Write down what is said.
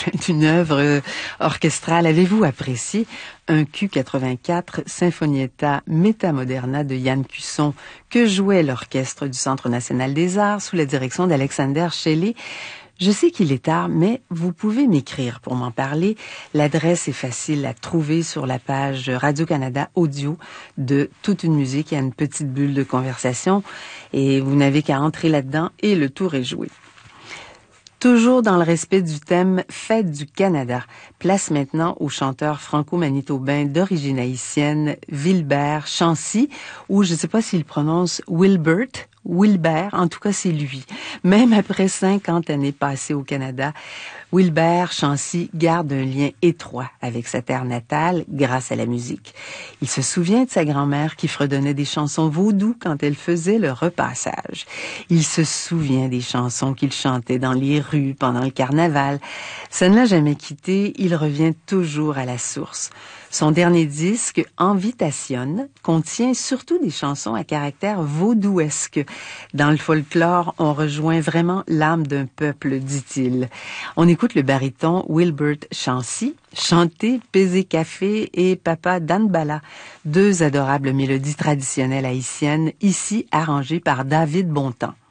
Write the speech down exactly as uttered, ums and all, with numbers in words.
d'une œuvre orchestrale. Avez-vous apprécié un Q quatre-vingt-quatre Sinfonietta Metamoderna de Yann Cusson que jouait l'Orchestre du Centre national des arts sous la direction d'Alexander Shelley? Je sais qu'il est tard, mais vous pouvez m'écrire pour m'en parler. L'adresse est facile à trouver sur la page Radio-Canada Audio de Toute une musique. Il y a une petite bulle de conversation et vous n'avez qu'à entrer là-dedans et le tour est joué. Toujours dans le respect du thème Fête du Canada, place maintenant au chanteur franco-manitobain d'origine haïtienne Wilbert Chancy, ou je ne sais pas s'il prononce Wilbert, Wilbert, en tout cas c'est lui. Même après cinquante années passées au Canada, Wilbert Chancy garde un lien étroit avec sa terre natale grâce à la musique. Il se souvient de sa grand-mère qui fredonnait des chansons vaudou quand elle faisait le repassage. Il se souvient des chansons qu'il chantait dans les rues pendant le carnaval. Ça ne l'a jamais quitté, il revient toujours à la source. Son dernier disque, Envitation, contient surtout des chansons à caractère vaudouesque. Dans le folklore, on rejoint vraiment l'âme d'un peuple, dit-il. On écoute le baryton Wilbert Chancy chanter Pesé Café et Papa Danbala, deux adorables mélodies traditionnelles haïtiennes, ici arrangées par David Bontemps.